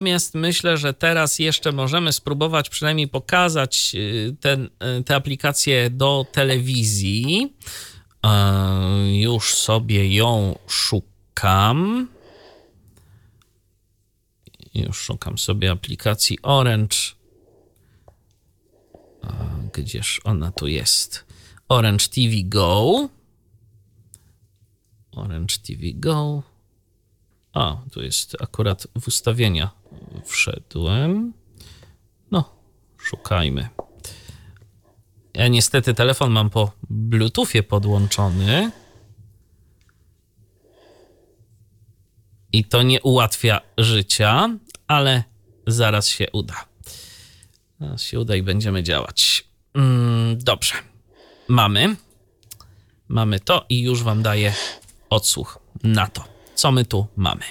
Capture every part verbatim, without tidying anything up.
Natomiast myślę, że teraz jeszcze możemy spróbować przynajmniej pokazać ten, tę aplikację do telewizji. Już sobie ją szukam. Już szukam sobie aplikacji Orange. Gdzież ona tu jest? Orange T V Go. Orange T V Go. A, tu jest akurat w ustawienia wszedłem. No, szukajmy. Ja niestety telefon mam po Bluetoothie podłączony. I to nie ułatwia życia, ale zaraz się uda. Zaraz się uda i będziemy działać. Mm, dobrze. Mamy. Mamy to i już wam daję odsłuch na to. Co my tu mamy?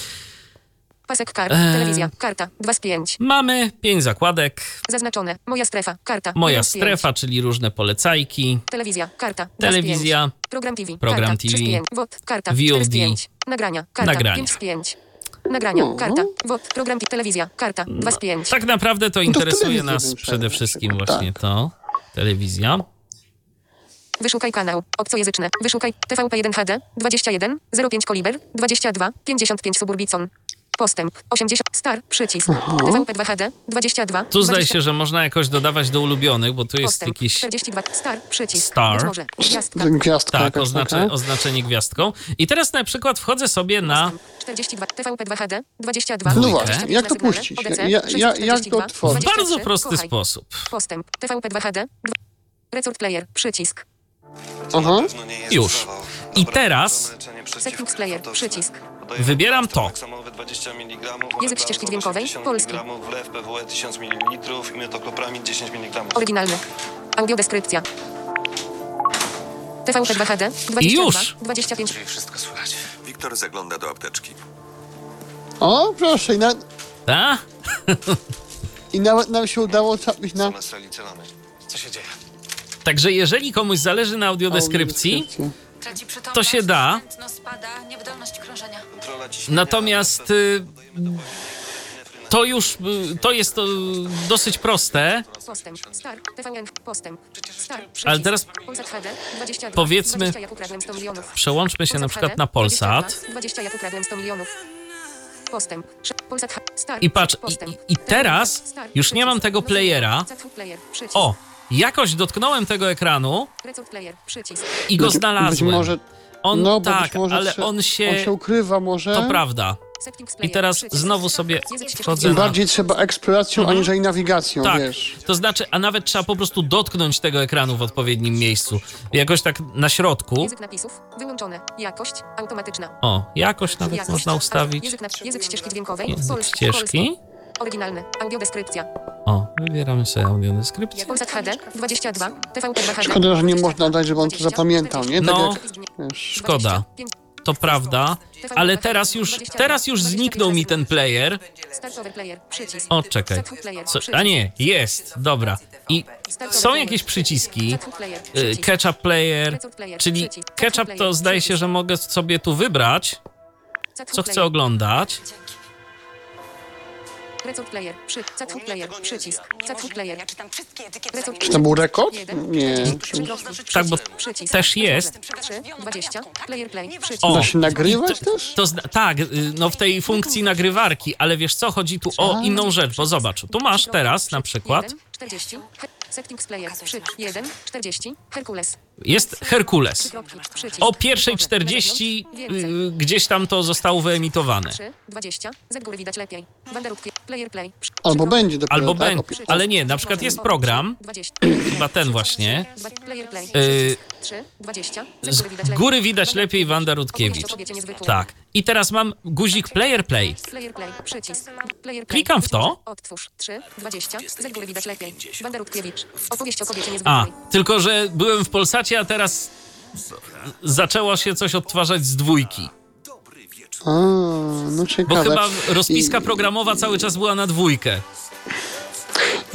Pasek kart, eee, telewizja, karta, dwa z pięć. Mamy pięć zakładek. Zaznaczone, moja strefa, karta. Moja strefa, czyli różne polecajki. Telewizja, karta, telewizja. Program T V, program karta, T V. trzy z pięć. W O D, karta, V O D. cztery z pięć. Nagrania, karta, Nagrania. pięć z pięć. Nagrania, karta, W O D, program T V, telewizja, karta, dwa z pięć. Tak naprawdę to interesuje nas bym przede wszystkim tak. właśnie to. Telewizja. Wyszukaj kanał. Obcojęzyczne. Wyszukaj T V P jeden H D dwadzieścia jeden zero pięć Koliber dwadzieścia dwa pięćdziesiąt pięć Suburbicon. Postęp osiemdziesiąt Star przycisk. T V P dwa H D dwadzieścia dwa. Tu zdaje się, że można jakoś dodawać do ulubionych, bo tu jest Postęp jakiś czterdzieści dwa Star przycisk. Star. Być może gwiazdka. Gwiazdka tak, jakaś oznacze, taka. oznaczenie gwiazdką. I teraz na przykład wchodzę sobie na czterdzieści dwa T V P dwa H D dwadzieścia dwa. No Dwójkę. właśnie, jak to puścić? Ja, ja, ja, jak to otworzyć? w bardzo prosty sposób. Postęp T V P dwa H D. Resort player przycisk. Aha. Już. I teraz Settings player przycisk. wybieram to. Język ścieżki dźwiękowej polski. Wlew P W E tysiąc mililitrów i metoklopramin dziesięć miligramów. Oryginalny. Audiodeskrypcja. T V P dwa H D dwadzieścia dwa już. dwadzieścia pięć. Czyli wszystko słychać. Wiktor zagląda do apteczki. O, proszę, i, na, Ta? i nawet nam się udało trafić na Na sali celowej. Co się dzieje? Także jeżeli komuś zależy na audiodeskrypcji, audiodeskrypcję. to się da. Spada, niewydolność krążenia. Kontrola ciśnienia. Natomiast y, to już y, to jest y, dosyć proste. Postęp. Star. T V N. Postęp. Star. Przycisk. Ale teraz Polsat H D dwadzieścia dwa. powiedzmy, dwadzieścia jak ukradłem sto milionów. przełączmy się na przykład na Polsat. dwadzieścia jak ukradłem sto milionów. Postęp. Polsat H. Star. I patrz, i, Postęp. i, i teraz już nie mam tego playera. Player. Przycisk. O, jakoś dotknąłem tego ekranu Resort player. Przycisk. i go Być- znalazłem. Być może, On no, bo tak, być może ale trze- on się... on się ukrywa może. To prawda. Settings I player. teraz Przycisk. znowu sobie Język ścieżki wchodzę Tym na... bardziej trzeba eksploracją, Mhm. aniżeli nawigacją, Tak, wiesz. to znaczy, a nawet trzeba po prostu dotknąć tego ekranu w odpowiednim miejscu. Jakoś tak na środku. Język napisów. Wyłączone. Jakość. Automatyczna. O, jakoś nawet Jakość. można ustawić. Język, na, język ścieżki dźwiękowej. Język Polski. ścieżki. Polski. Oryginalny. Audiodeskrypcja. O, wybieramy sobie audiodeskrypcję. Polsat H D dwadzieścia dwa. T V P dwa H D. Szkoda, że nie można dać, żeby on to zapamiętał, nie? Tak No. jak, wiesz. Szkoda. To prawda, ale teraz już, teraz już zniknął mi ten player. Startowy player. Przycisk. O, czekaj. Setful player. Co, Przycisk. a nie, jest, dobra. I są jakieś przyciski. Setful player. Y, Przycisk. Ketchup player, Resort player. czyli Przycisk. ketchup Setful to player. zdaje się, że mogę sobie tu wybrać, Setful co chcę player. oglądać. Resort player. Przy. Setful player. Przycisk. Setful player. Ja czytam wszystkie etykiety. Resort Czy to był rekord? jeden. Nie. Tak, bo Przycisk. też jest. trzy. dwadzieścia. Player play. Przycisk. O, Da się nagrywać i to, też? to zna- tak, y, no w tej funkcji nagrywarki, ale wiesz co, chodzi tu o inną rzecz, bo zobacz, tu masz teraz na przykład, jeden. czterdzieści. Settings player. Przy. jeden. czterdzieści. Herkules. jest Herkules. Kropki. Przycisk. O pierwszej czterdzieści y, gdzieś tam to zostało wyemitowane. trzy. dwadzieścia. Z góry widać lepiej. Wanderówki. Player play. Przy. Albo będzie dopiero, Albo tak? będzie, Opi- ale nie, na przykład jest program, dwadzieścia. chyba ten właśnie, Dwa- Player play. y, trzy. dwadzieścia. z góry widać lepiej Wanda Rutkiewicz. Tak. I teraz mam guzik Player Play. Player play. Przycisk. Player play. Klikam w to. Odtwórz. trzy. dwadzieścia. Z góry widać lepiej. Wanda Rutkiewicz. Opowieść o kobiecie A, niezwykłej. tylko że byłem w Polsacie, a teraz zaczęło się coś odtwarzać z dwójki. A, no Bo ciekawe. chyba rozpiska I- programowa cały czas była na dwójkę.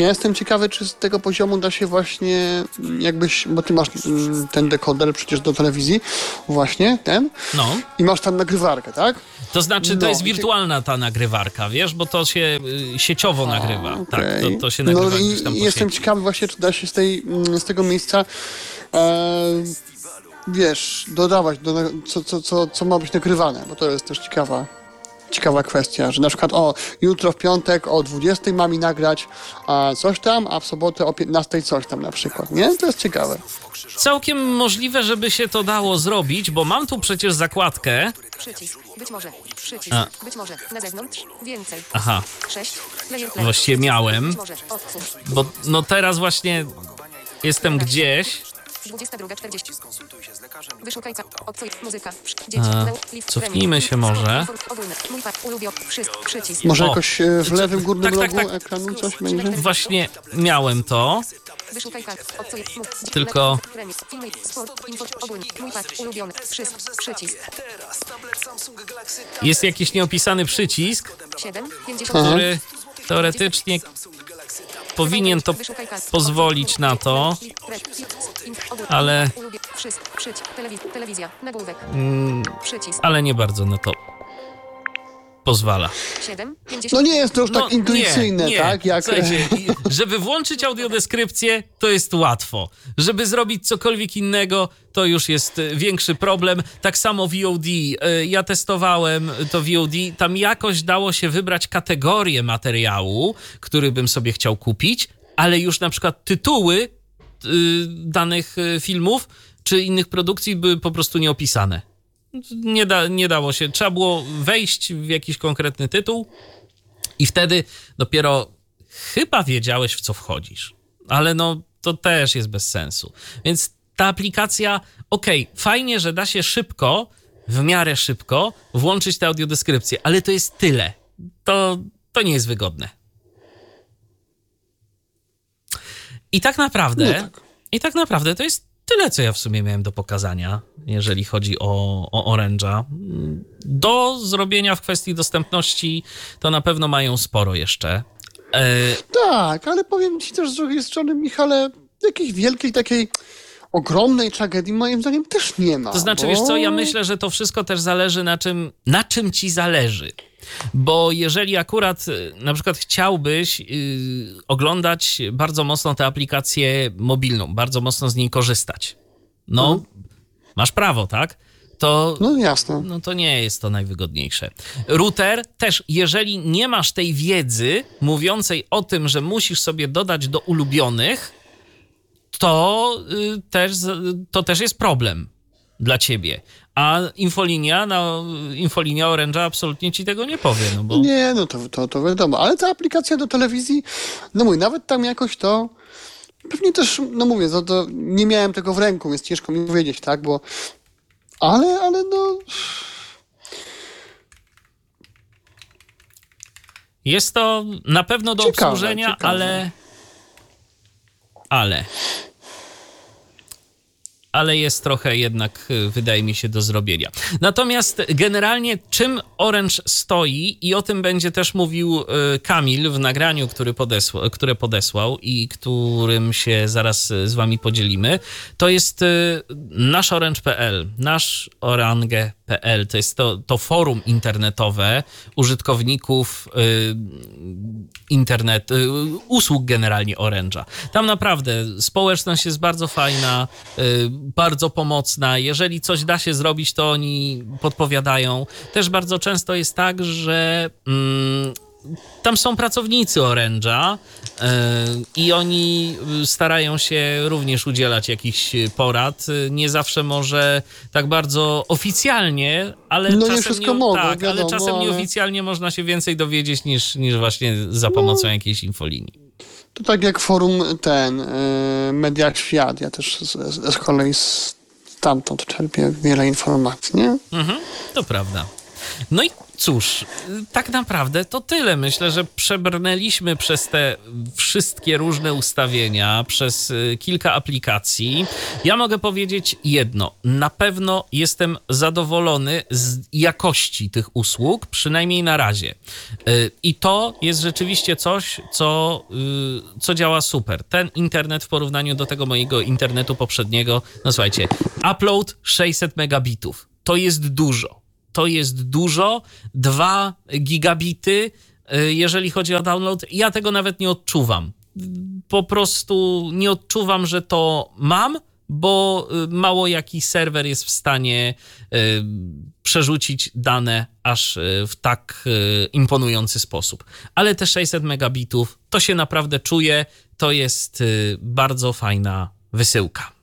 Ja jestem ciekawy, czy z tego poziomu da się właśnie mm, jakbyś, bo ty masz mm, ten dekoder przecież do telewizji, właśnie ten, No. i masz tam nagrywarkę, tak? To znaczy, to No, jest i- wirtualna ta nagrywarka, wiesz, bo to się y, sieciowo nagrywa. Tak, Okej. to, to się nagrywa No gdzieś tam i po jestem sieci. ciekawy właśnie, czy da się z, tej, mm, z tego miejsca e, wiesz, dodawać, do, co, co, co, co ma być nagrywane, bo to jest też ciekawa, ciekawa kwestia, że na przykład o, jutro w piątek o dwudziestej ma mi nagrać a, coś tam, a w sobotę o piętnastej coś tam na przykład, nie? To jest ciekawe. Całkiem możliwe, żeby się to dało zrobić, bo mam tu przecież zakładkę. Przycisk. Być może. Przycisk. A. Być może. Na zewnątrz. Więcej. Aha, sześć. Player play. właściwie miałem, Być może. Odsuń. bo no teraz właśnie jestem gdzieś. dwudziesta druga czterdzieści. Wyszukaj ka- obcuj. Muzyka. Przy- Dzieci. A, Nau- list cofnijmy premium. się może. Sport. Ogólny. Mój pad. Ulubiony. Wszystko. Przycisk. Może O, jakoś e, w co- lewym górnym tak, tak, rogu tak. ekranu coś będzie? Właśnie miałem to. Wyszukaj kan. Obcuj. Mów. Tylko- Premium. Filmy. Sport. Info. Ogólny. Mój pad. Ulubiony. Wszystko. Przycisk. Jest jakiś nieopisany przycisk, siedem. pięćdziesiąt. który teoretycznie powinien to Wyszukaj kan. pozwolić na to, Ogólny. ale, Ulubię. Wszystko. Przycisk. Telewiz- telewizja. Nagłówek. mm, Przycisk. ale nie bardzo na to pozwala. siedem. pięćdziesiąt. No nie jest to już No, tak intuicyjne, nie, nie. tak? Jak... Słuchajcie, i- żeby włączyć audiodeskrypcję, to jest łatwo. Żeby zrobić cokolwiek innego, to już jest y, większy problem. Tak samo V O D. Y, Ja testowałem to V O D. Tam jakoś dało się wybrać kategorię materiału, który bym sobie chciał kupić, ale już na przykład tytuły y, danych y, filmów czy innych produkcji były po prostu nieopisane. Nie, da, nie dało się. Trzeba było wejść w jakiś konkretny tytuł i wtedy dopiero chyba wiedziałeś, w co wchodzisz. Ale no, to też jest bez sensu. Więc ta aplikacja, okej, fajnie, że da się szybko, w miarę szybko, włączyć tę audiodeskrypcję, ale to jest tyle. To, to nie jest wygodne. I tak naprawdę, No tak. i tak naprawdę to jest tyle, co ja w sumie miałem do pokazania, jeżeli chodzi o, o Orange'a. Do zrobienia w kwestii dostępności to na pewno mają sporo jeszcze. E, Tak, ale powiem ci też z drugiej strony, Michale, jakiejś wielkiej takiej ogromnej tragedii moim zdaniem też nie ma. to znaczy, bo... wiesz co, ja myślę, że to wszystko też zależy na czym, na czym ci zależy. Bo jeżeli akurat y, na przykład chciałbyś yy, oglądać bardzo mocno tę aplikację mobilną, bardzo mocno z niej korzystać, no, Mhm. masz prawo, tak? To No jasne. no to nie jest to najwygodniejsze. Router też, jeżeli nie masz tej wiedzy mówiącej o tym, że musisz sobie dodać do ulubionych, to, y, też, to też jest problem dla ciebie. A infolinia, no, infolinia Orange'a absolutnie ci tego nie powie, no bo... Nie, no to, to, to wiadomo, ale ta aplikacja do telewizji, no mój, nawet tam jakoś to, pewnie też, no mówię, to, to nie miałem tego w ręku, więc ciężko mi powiedzieć, tak, bo, ale, ale no, Jest to na pewno do Ciekawe, obsłużenia, ciekawe. ale... Ale... ale jest trochę jednak, y, wydaje mi się, do zrobienia. Natomiast generalnie czym Orange stoi, i o tym będzie też mówił y, Kamil w nagraniu, który podesła, które podesłał i którym się zaraz y, z wami podzielimy, to jest y, nasz Orange kropka p l, nasz orange kropka p l. To jest to, to forum internetowe użytkowników y, internet, y, usług generalnie Orange'a. Tam naprawdę społeczność jest bardzo fajna, y, bardzo pomocna. Jeżeli coś da się zrobić, to oni podpowiadają. Też bardzo często jest tak, że mm, tam są pracownicy Orange'a y, i oni starają się również udzielać jakichś porad. Nie zawsze może tak bardzo oficjalnie, ale No nie czasem wszystko mogą, tak, ale wiadomo, czasem ale- nieoficjalnie można się więcej dowiedzieć niż, niż właśnie za pomocą jakiejś infolinii. to tak jak forum ten, y, Media Świat, ja też z, z, z kolei stamtąd czerpię wiele informacji, nie? Mhm, to prawda. No i cóż, tak naprawdę to tyle. Myślę, że przebrnęliśmy przez te wszystkie różne ustawienia, przez kilka aplikacji. Ja mogę powiedzieć jedno. Na pewno jestem zadowolony z jakości tych usług, przynajmniej na razie. I to jest rzeczywiście coś, co, co działa super. Ten internet w porównaniu do tego mojego internetu poprzedniego, no słuchajcie, upload sześćset megabitów. To jest dużo. To jest dużo. dwa gigabity, jeżeli chodzi o download. Ja tego nawet nie odczuwam. Po prostu nie odczuwam, że to mam, bo mało jaki serwer jest w stanie przerzucić dane aż w tak imponujący sposób. Ale te sześćset megabitów, to się naprawdę czuje. To jest bardzo fajna wysyłka.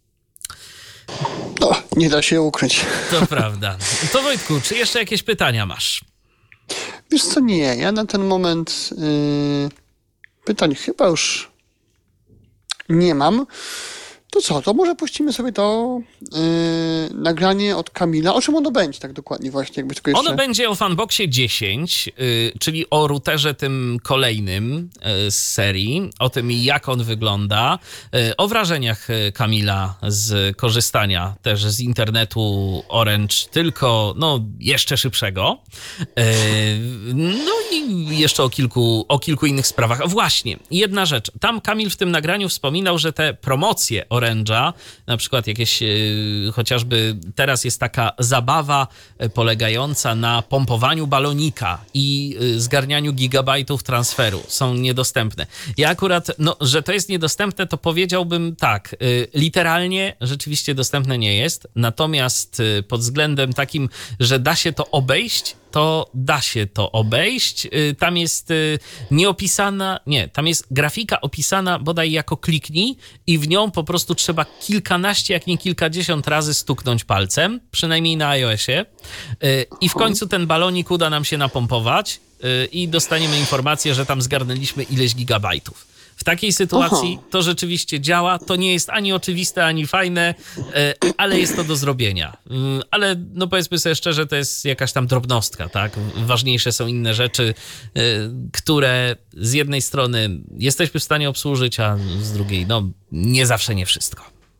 No, nie da się ukryć. To prawda. To Wojtku, czy jeszcze jakieś pytania masz? Wiesz co, nie. Ja na ten moment yy, pytań chyba już nie mam. To co, to może puścimy sobie to yy, nagranie od Kamila. O czym ono będzie tak dokładnie właśnie? Jakby tylko jeszcze... Ono będzie o Funboxie dziesięć, yy, czyli o routerze tym kolejnym yy, z serii, o tym jak on wygląda, yy, o wrażeniach Kamila z korzystania też z internetu Orange, tylko no jeszcze szybszego. Yy, no i jeszcze o kilku, o kilku innych sprawach. Właśnie, jedna rzecz. Tam Kamil w tym nagraniu wspominał, że te promocje Orange'a, na przykład jakieś yy, chociażby teraz jest taka zabawa yy, polegająca na pompowaniu balonika i yy, zgarnianiu gigabajtów transferu, są niedostępne. Ja akurat, no, że to jest niedostępne, to powiedziałbym tak, yy, literalnie rzeczywiście dostępne nie jest, natomiast yy, pod względem takim, że da się to obejść, to da się to obejść. Tam jest nieopisana, nie, tam jest grafika opisana bodaj jako kliknij i w nią po prostu trzeba kilkanaście, jak nie kilkadziesiąt razy stuknąć palcem, przynajmniej na iOSie. I w końcu ten balonik uda nam się napompować i dostaniemy informację, że tam zgarnęliśmy ileś gigabajtów. W takiej sytuacji Aha. to rzeczywiście działa. To nie jest ani oczywiste, ani fajne, ale jest to do zrobienia. Ale no powiedzmy sobie szczerze, to jest jakaś tam drobnostka, tak? Ważniejsze są inne rzeczy, które z jednej strony jesteśmy w stanie obsłużyć, a z drugiej, no nie zawsze nie wszystko.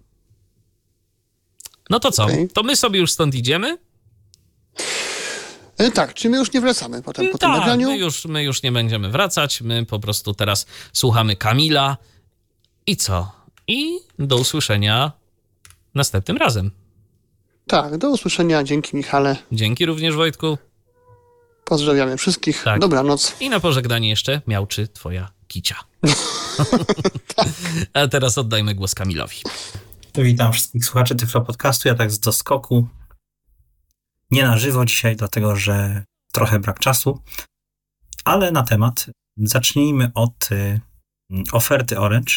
No to co? Okay. To my sobie już stąd idziemy? Tak, czy my już nie wracamy potem po tym tak, nagraniu? My już, my już nie będziemy wracać, my po prostu teraz słuchamy Kamila i co? I do usłyszenia następnym razem. Tak, do usłyszenia, dzięki Michale. Dzięki również Wojtku. Pozdrawiamy wszystkich, tak. Dobranoc. I na pożegnanie jeszcze miauczy twoja kicia. tak. A teraz oddajmy głos Kamilowi. Witam wszystkich słuchaczy Tyflo Podcastu, ja tak z doskoku. Nie na żywo dzisiaj, dlatego że trochę brak czasu, ale na temat. Zacznijmy od y, oferty Orange.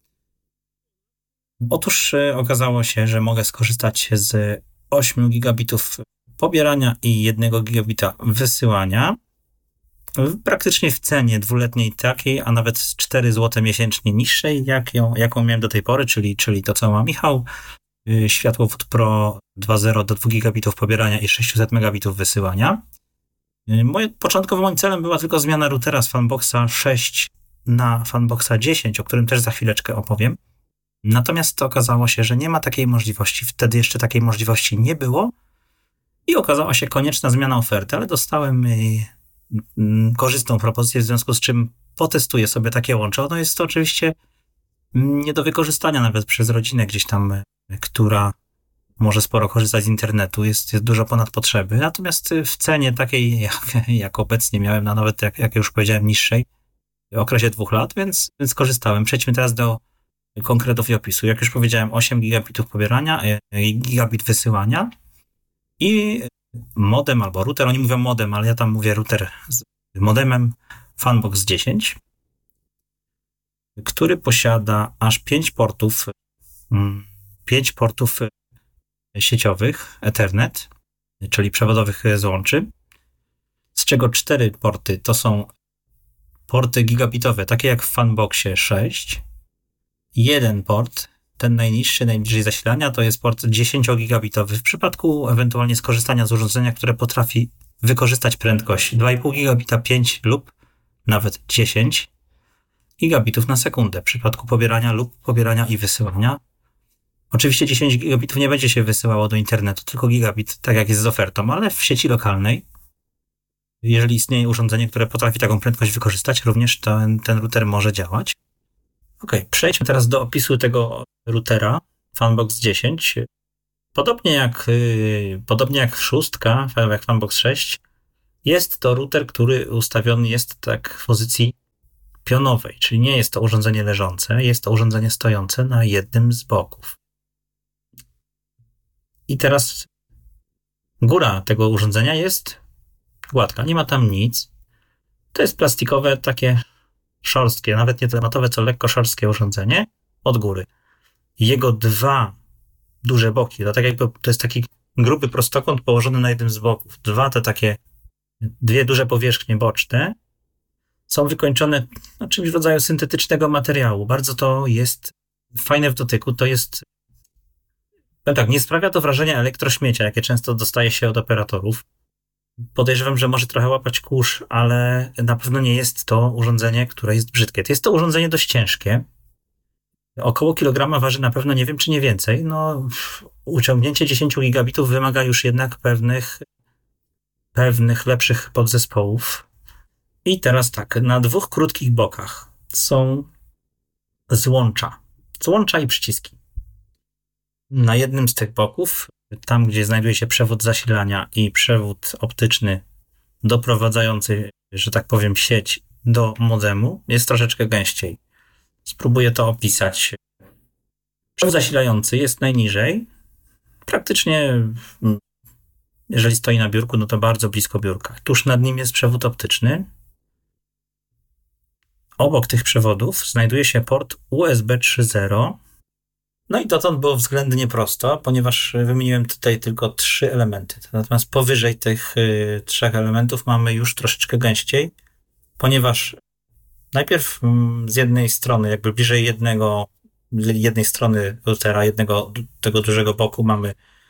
Otóż y, okazało się, że mogę skorzystać z ośmiu gigabitów pobierania i jednego gigabita wysyłania. Praktycznie w cenie dwuletniej takiej, a nawet cztery złote miesięcznie niższej, jak ją, jaką miałem do tej pory, czyli, czyli to, co ma Michał. Światłowód Pro dwa zero do dwóch gigabitów pobierania i sześćset megabitów wysyłania. Moje, początkowo moim celem była tylko zmiana routera z Funboxa sześć na Funboxa dziesięć, o którym też za chwileczkę opowiem. Natomiast to okazało się, że nie ma takiej możliwości. Wtedy jeszcze takiej możliwości nie było i okazała się konieczna zmiana oferty, ale dostałem korzystną propozycję, w związku z czym potestuję sobie takie łącze. Ono jest to oczywiście nie do wykorzystania nawet przez rodzinę gdzieś tam, która może sporo korzystać z internetu, jest, jest dużo ponad potrzeby. Natomiast w cenie takiej, jak, jak obecnie miałem, na nawet, jak, jak już powiedziałem, niższej, w okresie dwóch lat, więc, więc korzystałem. Przejdźmy teraz do konkretów i opisu. Jak już powiedziałem, osiem gigabitów pobierania, gigabit wysyłania i modem albo router. Oni mówią modem, ale ja tam mówię router z modemem Funbox dziesięć, który posiada aż pięć portów, pięć portów sieciowych Ethernet, czyli przewodowych złączy, z czego cztery porty to są porty gigabitowe, takie jak w Funboxie sześć. Jeden port, ten najniższy, najbliżej zasilania, to jest port dziesięciogigabitowy. W przypadku ewentualnie skorzystania z urządzenia, które potrafi wykorzystać prędkość dwa i pół gigabita, pięć lub nawet dziesięć gigabitów na sekundę w przypadku pobierania lub pobierania i wysyłania. Oczywiście dziesięć gigabitów nie będzie się wysyłało do internetu, tylko gigabit, tak jak jest z ofertą, ale w sieci lokalnej, jeżeli istnieje urządzenie, które potrafi taką prędkość wykorzystać, również ten, ten router może działać. Ok, przejdźmy teraz do opisu tego routera Funbox dziesięć. Podobnie jak, yy, podobnie jak szóstka, jak Funbox sześć, jest to router, który ustawiony jest tak w pozycji pionowej, czyli nie jest to urządzenie leżące, jest to urządzenie stojące na jednym z boków. I teraz góra tego urządzenia jest gładka, nie ma tam nic. To jest plastikowe, takie szorstkie, nawet nie tematowe, co lekko szorstkie urządzenie od góry. Jego dwa duże boki, to tak jakby to jest taki gruby prostokąt położony na jednym z boków. Dwa te takie, dwie duże powierzchnie boczne są wykończone no, czymś w rodzaju syntetycznego materiału. Bardzo to jest fajne w dotyku. To jest, no tak, nie sprawia to wrażenia elektrośmiecia, jakie często dostaje się od operatorów. Podejrzewam, że może trochę łapać kurz, ale na pewno nie jest to urządzenie, które jest brzydkie. To jest to urządzenie dość ciężkie. Około kilograma waży na pewno, nie wiem czy nie więcej. No, uciągnięcie dziesięć gigabitów wymaga już jednak pewnych, pewnych lepszych podzespołów. I teraz tak, na dwóch krótkich bokach są złącza. Złącza i przyciski. Na jednym z tych boków, tam gdzie znajduje się przewód zasilania i przewód optyczny doprowadzający, że tak powiem, sieć do modemu, jest troszeczkę gęściej. Spróbuję to opisać. Przewód zasilający jest najniżej. Praktycznie, jeżeli stoi na biurku, no to bardzo blisko biurka. Tuż nad nim jest przewód optyczny. Obok tych przewodów znajduje się port U S B trzy zero. No i dotąd było względnie prosto, ponieważ wymieniłem tutaj tylko trzy elementy. Natomiast powyżej tych y, trzech elementów mamy już troszeczkę gęściej, ponieważ najpierw mm, z jednej strony, jakby bliżej jednego, jednej strony routera, jednego tego dużego boku mamy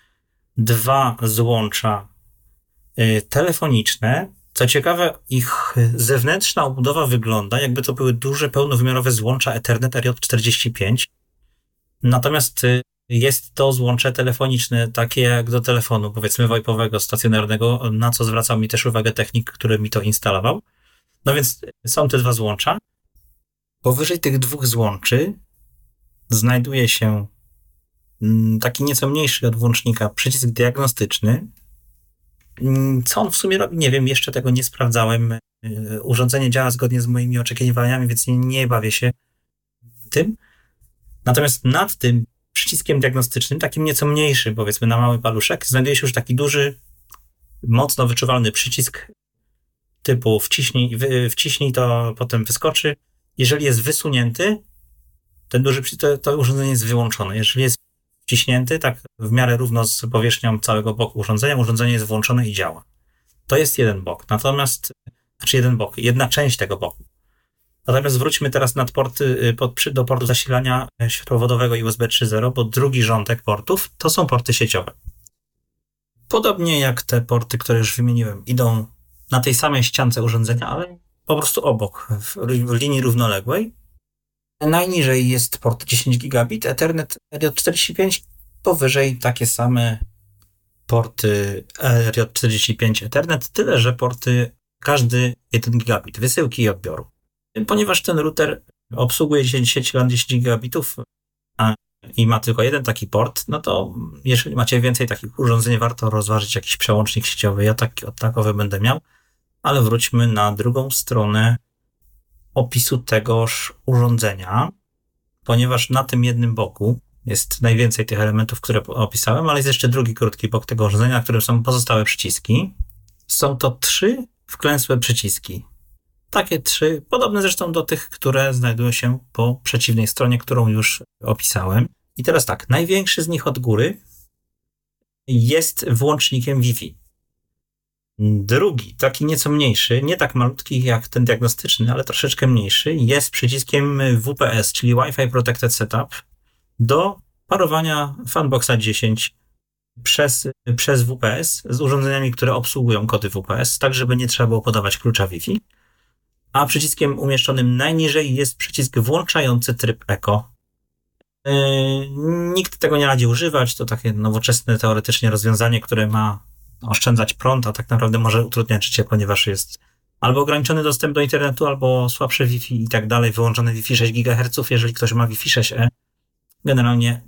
dwa złącza y, telefoniczne. Co ciekawe, ich zewnętrzna obudowa wygląda, jakby to były duże, pełnowymiarowe złącza Ethernet R J czterdzieści pięć. Natomiast jest to złącze telefoniczne, takie jak do telefonu, powiedzmy VoIPowego, stacjonarnego, na co zwracał mi też uwagę technik, który mi to instalował. No więc są te dwa złącza. Powyżej tych dwóch złączy znajduje się taki nieco mniejszy od włącznika przycisk diagnostyczny. Co on w sumie robi? Nie wiem, jeszcze tego nie sprawdzałem. Urządzenie działa zgodnie z moimi oczekiwaniami, więc nie, nie bawię się tym. Natomiast nad tym przyciskiem diagnostycznym, takim nieco mniejszym, powiedzmy na mały paluszek, znajduje się już taki duży, mocno wyczuwalny przycisk typu wciśnij, wy, wciśnij to potem wyskoczy. Jeżeli jest wysunięty, ten duży przycisk, to, to urządzenie jest wyłączone. Jeżeli jest wciśnięty, tak w miarę równo z powierzchnią całego boku urządzenia, urządzenie jest włączone i działa. To jest jeden bok. Natomiast, znaczy jeden bok, jedna część tego boku. Natomiast wróćmy teraz nad porty, pod, do portu zasilania światłowodowego i U S B trzy zero, bo drugi rządek portów to są porty sieciowe. Podobnie jak te porty, które już wymieniłem, idą na tej samej ściance urządzenia, ale po prostu obok, w, w linii równoległej. Najniżej jest port dziesięć gigabit, Ethernet R J czterdzieści pięć, powyżej takie same porty R J czterdzieści pięć Ethernet, tyle że porty każdy jeden gigabit wysyłki i odbioru. Ponieważ ten router obsługuje sieć LAN dziesięć gigabitów a, i ma tylko jeden taki port, no to jeżeli macie więcej takich urządzeń, warto rozważyć jakiś przełącznik sieciowy. Ja taki, takowy będę miał, ale wróćmy na drugą stronę opisu tegoż urządzenia, ponieważ na tym jednym boku jest najwięcej tych elementów, które opisałem, ale jest jeszcze drugi krótki bok tego urządzenia, na którym są pozostałe przyciski. Są to trzy wklęsłe przyciski. Takie trzy, podobne zresztą do tych, które znajdują się po przeciwnej stronie, którą już opisałem. I teraz tak, największy z nich od góry jest włącznikiem Wi-Fi. Drugi, taki nieco mniejszy, nie tak malutki jak ten diagnostyczny, ale troszeczkę mniejszy, jest przyciskiem W P S, czyli Wi-Fi Protected Setup, do parowania Funboxa dziesięć przez, przez W P S z urządzeniami, które obsługują kody W P S, tak żeby nie trzeba było podawać klucza Wi-Fi. A przyciskiem umieszczonym najniżej jest przycisk włączający tryb Eco. Yy, nikt tego nie radzi używać, to takie nowoczesne teoretycznie rozwiązanie, które ma oszczędzać prąd, a tak naprawdę może utrudniać życie, ponieważ jest albo ograniczony dostęp do internetu, albo słabsze Wi-Fi i tak dalej, wyłączone Wi-Fi sześć gigaherców, jeżeli ktoś ma Wi-Fi sześć E. Generalnie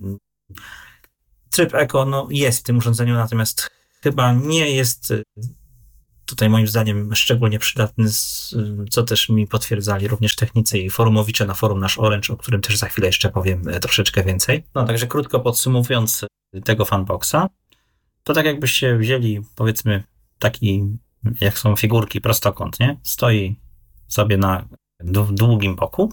tryb Eco no, jest w tym urządzeniu, natomiast chyba nie jest tutaj moim zdaniem szczególnie przydatny, co też mi potwierdzali również technicy i forumowicze na forum Nasz Orange, o którym też za chwilę jeszcze powiem troszeczkę więcej. No także krótko podsumowując tego Funboxa, to tak jakbyście wzięli, powiedzmy, taki, jak są figurki, prostokąt, nie? Stoi sobie na długim boku.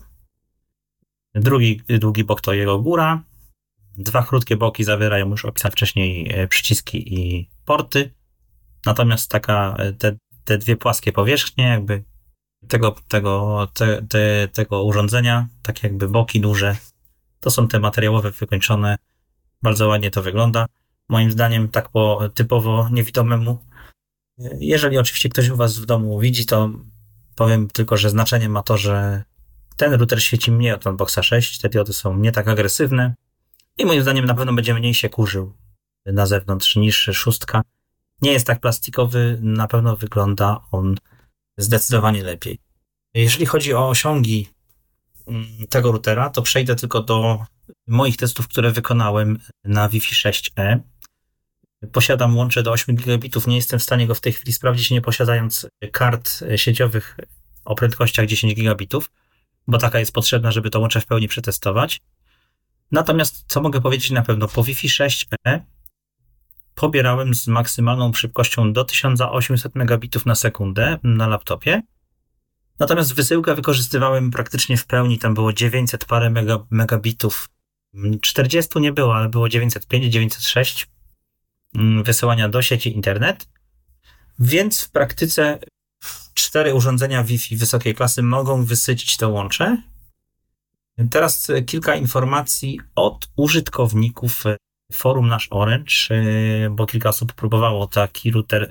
Drugi długi bok to jego góra. Dwa krótkie boki zawierają już opisane wcześniej przyciski i porty. Natomiast taka, te, te dwie płaskie powierzchnie jakby tego, tego, te, te, tego urządzenia, tak jakby boki duże, to są te materiałowe wykończone. Bardzo ładnie to wygląda. Moim zdaniem tak po typowo niewidomemu. Jeżeli oczywiście ktoś u was w domu widzi, to powiem tylko, że znaczenie ma to, że ten router świeci mniej od Funboxa sześć, te diody są nie tak agresywne i moim zdaniem na pewno będzie mniej się kurzył na zewnątrz niż szóstka. Nie jest tak plastikowy, na pewno wygląda on zdecydowanie lepiej. Jeżeli chodzi o osiągi tego routera, to przejdę tylko do moich testów, które wykonałem na Wi-Fi sześć E. Posiadam łącze do osiem gigabitów, nie jestem w stanie go w tej chwili sprawdzić, nie posiadając kart sieciowych o prędkościach dziesięć gigabitów, bo taka jest potrzebna, żeby to łącze w pełni przetestować. Natomiast co mogę powiedzieć na pewno, po Wi-Fi sześć E pobierałem z maksymalną szybkością do tysiąc osiemset megabitów na sekundę na laptopie. Natomiast wysyłkę wykorzystywałem praktycznie w pełni, tam było dziewięćset parę mega, megabitów. czterdzieści nie było, ale było dziewięćset pięć, dziewięćset sześć wysyłania do sieci internet. Więc w praktyce cztery urządzenia Wi-Fi wysokiej klasy mogą wysycić to łącze. Teraz kilka informacji od użytkowników forum Nasz Orange, bo kilka osób próbowało taki router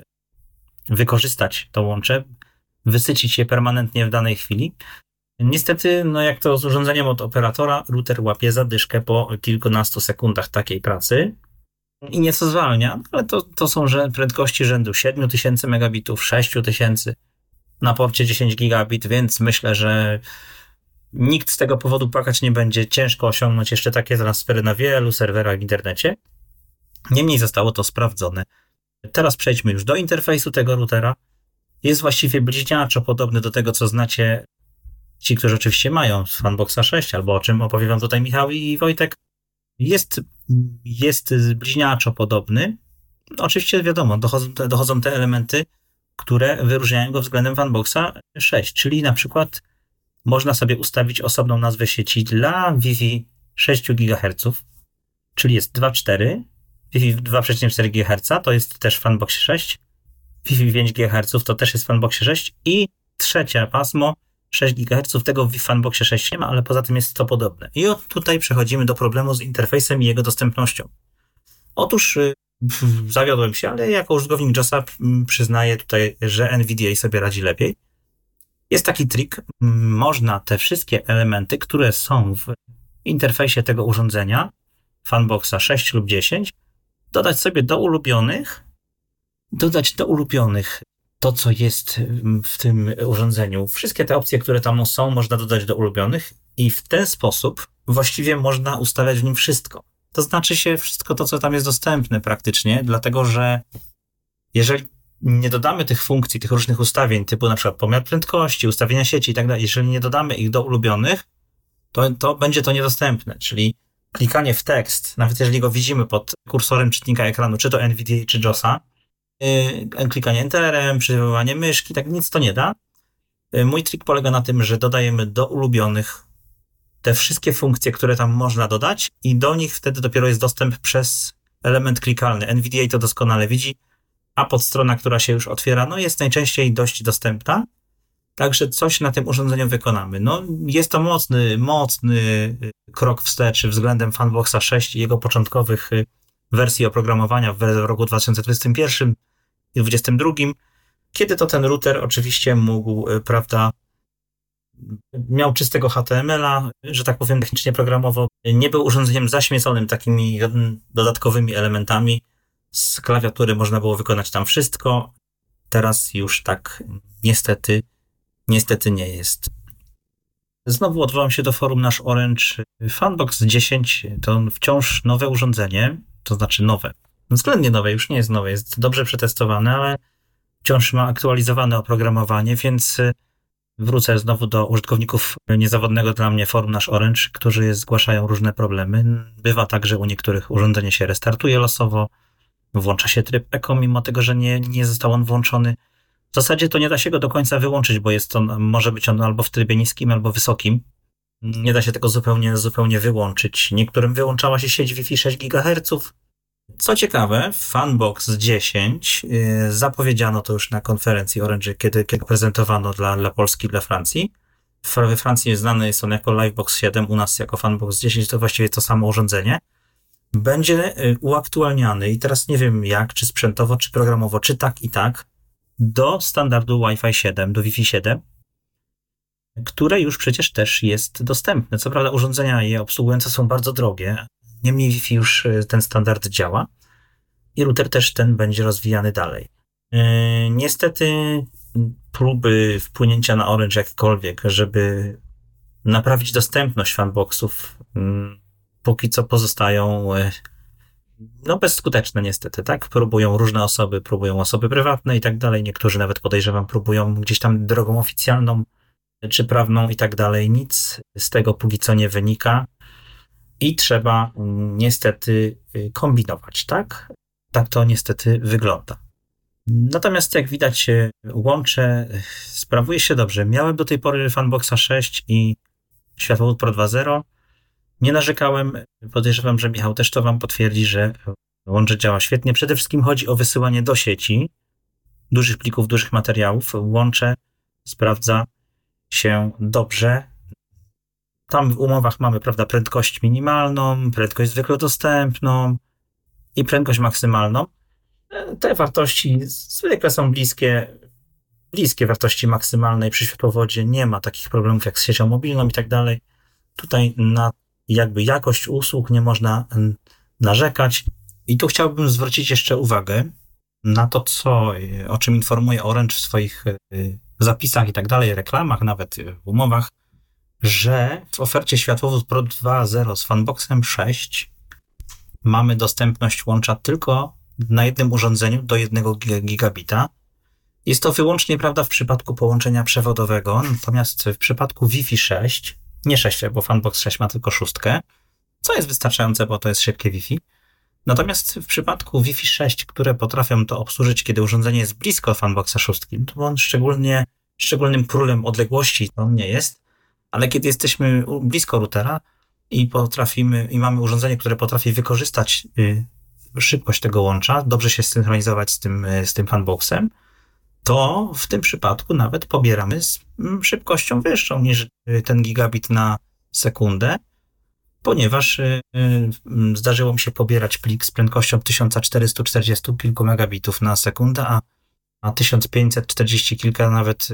wykorzystać to łącze, wysycić je permanentnie w danej chwili. Niestety, no jak to z urządzeniem od operatora, router łapie zadyszkę po kilkunastu sekundach takiej pracy i nieco zwalnia, ale to, to są prędkości rzędu siedem tysięcy megabitów, sześć tysięcy na porcie dziesięć gigabit, więc myślę, że nikt z tego powodu płakać nie będzie. Ciężko osiągnąć jeszcze takie transfery na wielu serwerach w internecie. Niemniej zostało to sprawdzone. Teraz przejdźmy już do interfejsu tego routera. Jest właściwie bliźniaczo podobny do tego, co znacie ci, którzy oczywiście mają z Funboxa sześć, albo o czym opowie wam tutaj Michał i Wojtek. Jest, jest bliźniaczo podobny. Oczywiście wiadomo, dochodzą te, dochodzą te elementy, które wyróżniają go względem Funboxa sześć, czyli na przykład można sobie ustawić osobną nazwę sieci dla Wi-Fi sześć gigaherców, czyli jest dwa cztery, Wi-Fi dwa przecinek cztery gigaherca, to jest też w Funboxie sześć, Wi-Fi pięć gigaherców to też jest w Funboxie sześć i trzecie pasmo sześć gigaherców, tego w Funboxie sześć nie ma, ale poza tym jest to podobne. I od tutaj przechodzimy do problemu z interfejsem i jego dostępnością. Otóż yy, zawiodłem się, ale jako użytkownik JOSa przyznaję tutaj, że N V D A sobie radzi lepiej. Jest taki trik, można te wszystkie elementy, które są w interfejsie tego urządzenia, Funboxa sześć lub dziesięć, dodać sobie do ulubionych, dodać do ulubionych to, co jest w tym urządzeniu. Wszystkie te opcje, które tam są, można dodać do ulubionych i w ten sposób właściwie można ustawiać w nim wszystko. To znaczy się wszystko to, co tam jest dostępne praktycznie, dlatego że jeżeli nie dodamy tych funkcji, tych różnych ustawień, typu na przykład pomiar prędkości, ustawienia sieci i tak dalej, jeżeli nie dodamy ich do ulubionych, to, to będzie to niedostępne, czyli klikanie w tekst, nawet jeżeli go widzimy pod kursorem czytnika ekranu, czy to N V D A, czy JOSa, yy, klikanie enterem, przywoływanie myszki, tak nic to nie da. Yy, mój trik polega na tym, że dodajemy do ulubionych te wszystkie funkcje, które tam można dodać i do nich wtedy dopiero jest dostęp przez element klikalny. N V D A to doskonale widzi, a podstrona, która się już otwiera, no jest najczęściej dość dostępna, także coś na tym urządzeniu wykonamy. No jest to mocny, mocny krok wstecz względem Funboxa sześć i jego początkowych wersji oprogramowania w roku dwa tysiące dwudziestym pierwszym i dwa tysiące dwudziestym drugim, kiedy to ten router oczywiście mógł, prawda, miał czystego H T M L a, że tak powiem technicznie programowo, nie był urządzeniem zaśmieconym takimi dodatkowymi elementami. Z klawiatury można było wykonać tam wszystko. Teraz już tak niestety, niestety nie jest. Znowu odwołam się do forum Nasz Orange. Funbox dziesięć to wciąż nowe urządzenie, to znaczy nowe, względnie nowe, już nie jest nowe, jest dobrze przetestowane, ale wciąż ma aktualizowane oprogramowanie, więc wrócę znowu do użytkowników niezawodnego dla mnie forum Nasz Orange, którzy zgłaszają różne problemy. Bywa tak, że u niektórych urządzenie się restartuje losowo, włącza się tryb Eco, mimo tego, że nie, nie został on włączony. W zasadzie to nie da się go do końca wyłączyć, bo jest on, może być on albo w trybie niskim, albo wysokim. Nie da się tego zupełnie, zupełnie wyłączyć. Niektórym wyłączała się sieć Wi-Fi sześć gigaherców. Co ciekawe, Funbox dziesięć yy, zapowiedziano to już na konferencji Orange, kiedy, kiedy prezentowano dla, dla Polski, dla Francji. We Francji znany jest on jako Livebox siedem, u nas jako Funbox dziesięć, to właściwie to samo urządzenie. Będzie yy, uaktualniany i teraz nie wiem jak, czy sprzętowo, czy programowo, czy tak i tak, do standardu Wi-Fi siedem, do Wi-Fi siedem, które już przecież też jest dostępne. Co prawda urządzenia je obsługujące są bardzo drogie, niemniej Wi-Fi już ten standard działa i router też ten będzie rozwijany dalej. Yy, niestety próby wpłynięcia na Orange jakkolwiek, żeby naprawić dostępność Funboxów, yy, póki co pozostają yy, no bezskuteczne niestety, tak? Próbują różne osoby, próbują osoby prywatne i tak dalej. Niektórzy nawet podejrzewam próbują gdzieś tam drogą oficjalną czy prawną i tak dalej. Nic z tego póki co nie wynika i trzeba niestety kombinować, tak? Tak to niestety wygląda. Natomiast jak widać łącze sprawuje się dobrze. Miałem do tej pory Funboxa sześć i Światłowód Pro dwa zero. Nie narzekałem, podejrzewam, że Michał też to wam potwierdzi, że łącze działa świetnie. Przede wszystkim chodzi o wysyłanie do sieci dużych plików, dużych materiałów. Łącze sprawdza się dobrze. Tam w umowach mamy, prawda, prędkość minimalną, prędkość zwykle dostępną i prędkość maksymalną. Te wartości zwykle są bliskie, bliskie wartości maksymalnej przy światłowodzie. Nie ma takich problemów jak z siecią mobilną i tak dalej. Tutaj na jakby jakość usług nie można narzekać. I tu chciałbym zwrócić jeszcze uwagę na to, co, o czym informuje Orange w swoich zapisach i tak dalej, reklamach, nawet w umowach, że w ofercie Światłowód Pro dwa zero z Funboxem sześć mamy dostępność łącza tylko na jednym urządzeniu do jednego gigabita. Jest to wyłącznie, prawda, w przypadku połączenia przewodowego, natomiast w przypadku Wi-Fi sześć, nie sześć, bo Funbox sześć ma tylko szóstkę, co jest wystarczające, bo to jest szybkie Wi-Fi. Natomiast w przypadku Wi-Fi sześć, które potrafią to obsłużyć, kiedy urządzenie jest blisko Funboxa sześć, to on szczególnie, szczególnym królem odległości on nie jest, ale kiedy jesteśmy blisko routera i potrafimy, i mamy urządzenie, które potrafi wykorzystać y, szybkość tego łącza, dobrze się synchronizować z tym, z tym Funboxem, to w tym przypadku nawet pobieramy z szybkością wyższą niż ten gigabit na sekundę, ponieważ y, y, zdarzyło mi się pobierać plik z prędkością tysiąc czterysta czterdzieści kilku megabitów na sekundę, a, a tysiąc pięćset czterdzieści kilka nawet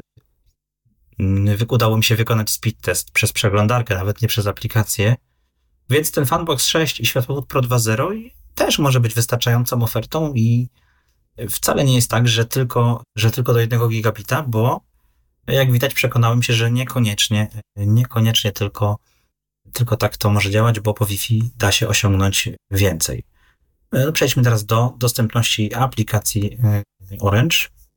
y, udało mi się wykonać speed test przez przeglądarkę, nawet nie przez aplikację. Więc ten Funbox sześć i Światłowód Pro dwa zero też może być wystarczającą ofertą i wcale nie jest tak, że tylko, że tylko do jednego gigabita, bo jak widać przekonałem się, że niekoniecznie, niekoniecznie tylko, tylko tak to może działać, bo po Wi-Fi da się osiągnąć więcej. Przejdźmy teraz do dostępności aplikacji Orange.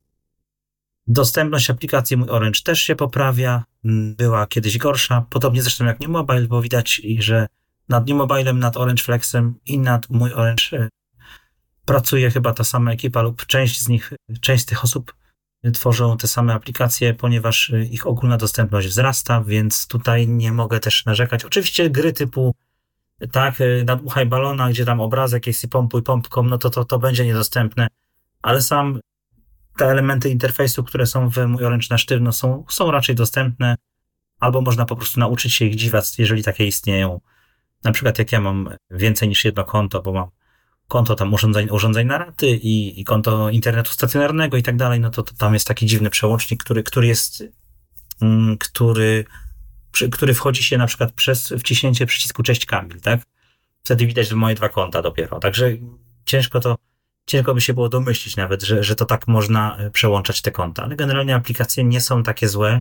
Dostępność aplikacji Mój Orange też się poprawia, była kiedyś gorsza, podobnie zresztą jak New Mobile, bo widać, że nad New Mobilem, nad Orange Flexem i nad Mój Orange pracuje chyba ta sama ekipa lub część z nich, część z tych osób tworzą te same aplikacje, ponieważ ich ogólna dostępność wzrasta, więc tutaj nie mogę też narzekać. Oczywiście gry typu tak, Nadmuchaj balona, gdzie tam obrazek jest i pompuj pompką, no to, to to będzie niedostępne, ale sam te elementy interfejsu, które są w Mój Orange na sztywno są, są raczej dostępne, albo można po prostu nauczyć się ich dziwactw, jeżeli takie istnieją. Na przykład jak ja mam więcej niż jedno konto, bo mam konto tam urządzeń, urządzeń na raty i, i konto internetu stacjonarnego i tak dalej, no to, to tam jest taki dziwny przełącznik, który, który jest, mm, który, przy, który wchodzi się na przykład przez wciśnięcie przycisku Cześć Kamil, tak? Wtedy widać, że moje dwa konta dopiero, także ciężko to, ciężko by się było domyślić nawet, że, że to tak można przełączać te konta, ale generalnie aplikacje nie są takie złe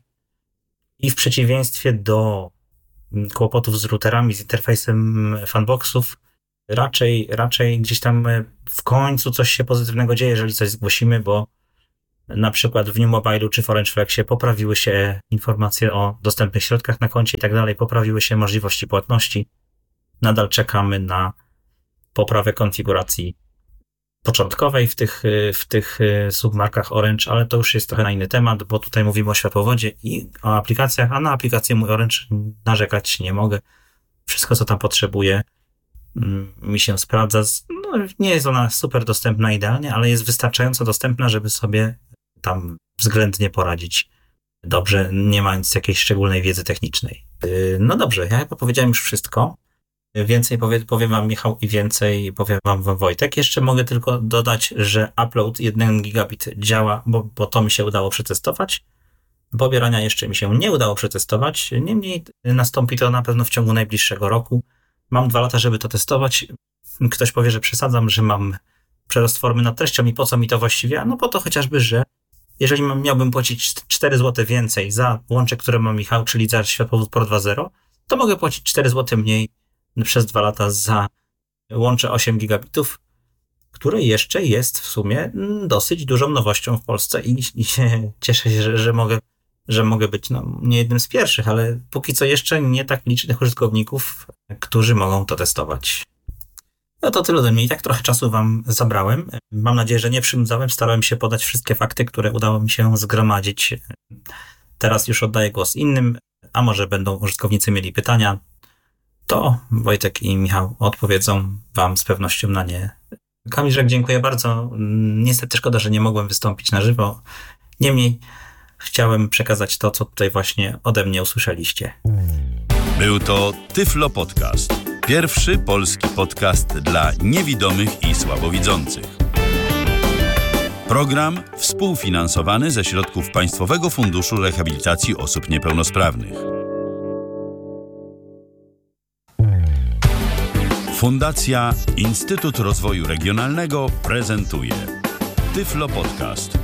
i w przeciwieństwie do kłopotów z routerami, z interfejsem fanboxów, raczej, raczej gdzieś tam w końcu coś się pozytywnego dzieje, jeżeli coś zgłosimy, bo na przykład w New Mobile'u czy w Orange Flexie poprawiły się informacje o dostępnych środkach na koncie i tak dalej, poprawiły się możliwości płatności. Nadal czekamy na poprawę konfiguracji początkowej w tych, w tych submarkach Orange, ale to już jest trochę na inny temat, bo tutaj mówimy o światłowodzie i o aplikacjach, a na aplikację mój Orange narzekać nie mogę. Wszystko, co tam potrzebuję, mi się sprawdza. No, nie jest ona super dostępna idealnie, ale jest wystarczająco dostępna, żeby sobie tam względnie poradzić dobrze, nie mając jakiejś szczególnej wiedzy technicznej. No dobrze, ja chyba powiedziałem już wszystko. Więcej powie, powiem wam Michał i więcej powiem wam Wojtek. Jeszcze mogę tylko dodać, że upload jeden gigabit działa, bo, bo to mi się udało przetestować. Pobierania jeszcze mi się nie udało przetestować. Niemniej nastąpi to na pewno w ciągu najbliższego roku. Mam dwa lata, żeby to testować. Ktoś powie, że przesadzam, że mam przerost formy nad treścią i po co mi to właściwie? No po to chociażby, że jeżeli miałbym płacić cztery złote więcej za łącze, które ma Michał, czyli za światłowód Pro dwa zero, to mogę płacić cztery złote mniej przez dwa lata za łącze osiem gigabitów, które jeszcze jest w sumie dosyć dużą nowością w Polsce i, i cieszę się, że, że, mogę, że mogę być no, nie jednym z pierwszych, ale póki co jeszcze nie tak licznych użytkowników, którzy mogą to testować. No to tyle ode mnie. I tak trochę czasu wam zabrałem. Mam nadzieję, że nie przynudzałem. Starałem się podać wszystkie fakty, które udało mi się zgromadzić. Teraz już oddaję głos innym, a może będą użytkownicy mieli pytania, to Wojtek i Michał odpowiedzą wam z pewnością na nie. Kamilżek, dziękuję bardzo. Niestety szkoda, że nie mogłem wystąpić na żywo. Niemniej chciałem przekazać to, co tutaj właśnie ode mnie usłyszeliście. Był to Tyflo Podcast. Pierwszy polski podcast dla niewidomych i słabowidzących. Program współfinansowany ze środków Państwowego Funduszu Rehabilitacji Osób Niepełnosprawnych. Fundacja Instytut Rozwoju Regionalnego prezentuje Tyflo Podcast.